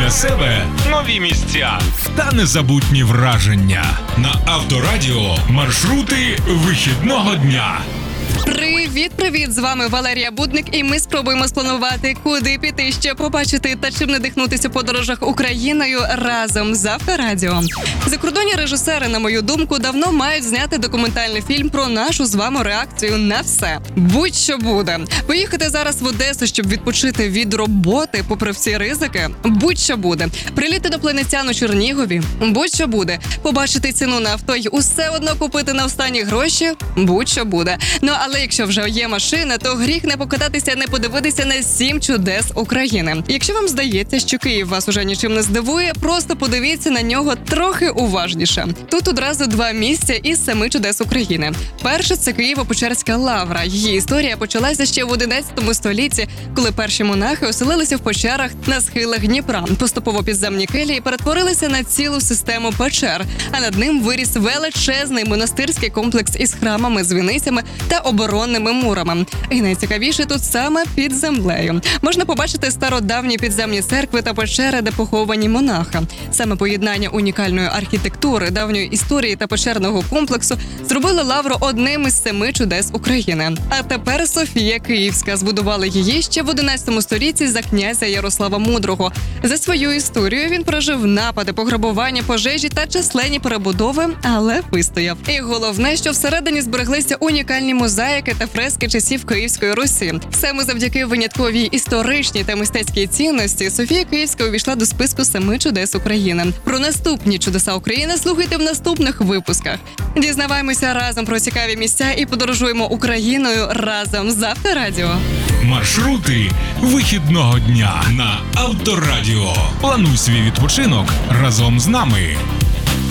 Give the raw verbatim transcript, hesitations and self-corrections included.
для себе нові місця та незабутні враження. На Авторадіо маршрути вихідного дня. Привіт-привіт! З вами Валерія Будник, і ми спробуємо спланувати, куди піти, що побачити та чим надихнутися у подорожах Україною разом з Авторадіо. Закордонні режисери, на мою думку, давно мають зняти документальний фільм про нашу з вами реакцію на все. Будь-що буде. Поїхати зараз в Одесу, щоб відпочити від роботи, попри всі ризики. Будь-що буде. Приліти до Планетян у Чернігові. Будь-що буде. Побачити ціну на авто й усе одно купити на останні гроші. Будь-що буде. Ну, але якщо вже є машина, то гріх не покататися, не подивитися на сім чудес України. Якщо вам здається, що Київ вас уже нічим не здивує, просто подивіться на нього трохи уважніше. Тут одразу два місця із семи чудес України. Перше – це Києво-Печерська лавра. Її історія почалася ще в одинадцятому столітті, коли перші монахи оселилися в печерах на схилах Дніпра. Поступово підземні келії перетворилися на цілу систему печер, а над ним виріс величезний монастирський комплекс із храмами, дзвіницями та оборонними мурами. І найцікавіше тут саме під землею. Можна побачити стародавні підземні церкви та печери, де поховані монахи. Саме поєднання унікальної архітектури, давньої історії та печерного комплексу зробили лавру одним із семи чудес України. А тепер Софія Київська. Збудували її ще в одинадцятому столітті за князя Ярослава Мудрого. За свою історію він прожив напади, пограбування, пожежі та численні перебудови, але вистояв. І головне, що всередині збереглися унікальні мозаїки та фрески часів Київської Русі. Саме завдяки винятковій історичній та мистецькій цінності Софія Київська увійшла до списку семи чудес України. Про наступні чудеса України слухайте в наступних випусках. Дізнаваємося разом про цікаві місця і подорожуємо Україною разом з Авторадіо. Маршрути вихідного дня на Авторадіо. Плануй свій відпочинок разом з нами.